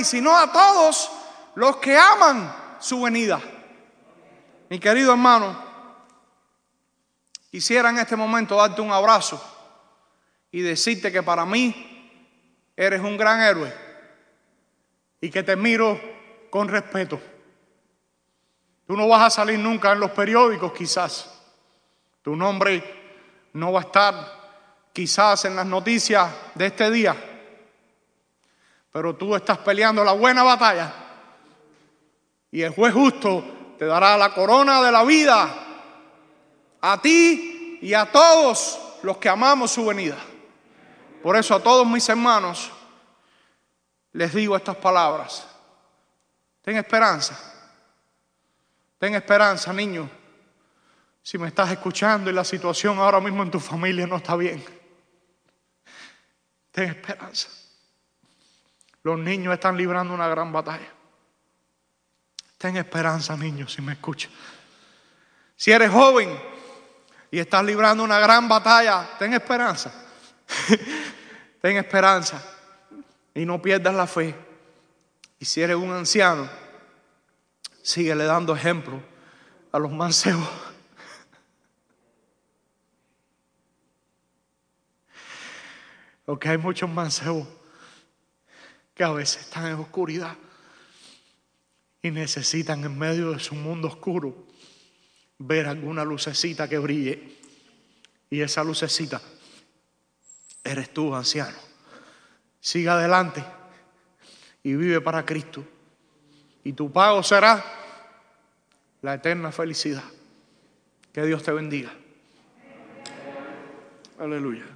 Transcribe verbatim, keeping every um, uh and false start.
sino a todos los que aman su venida. Mi querido hermano, quisiera en este momento darte un abrazo y decirte que para mí eres un gran héroe y que te miro con respeto. Tú no vas a salir nunca en los periódicos, quizás. Tu nombre no va a estar quizás en las noticias de este día, pero tú estás peleando la buena batalla y el juez justo te dará la corona de la vida a ti y a todos los que amamos su venida. Por eso a todos mis hermanos les digo estas palabras: ten esperanza, ten esperanza, niño. Si me estás escuchando y la situación ahora mismo en tu familia no está bien, ten esperanza. Los niños están librando una gran batalla. Ten esperanza, niño, si me escuchas. Si eres joven y estás librando una gran batalla, ten esperanza. Ten esperanza y no pierdas la fe. Y si eres un anciano, síguele dando ejemplo a los mancebos. Porque hay muchos mancebos que a veces están en oscuridad y necesitan en medio de su mundo oscuro ver alguna lucecita que brille. Y esa lucecita eres tú, anciano. Sigue adelante y vive para Cristo. Y tu pago será la eterna felicidad. Que Dios te bendiga. Aleluya.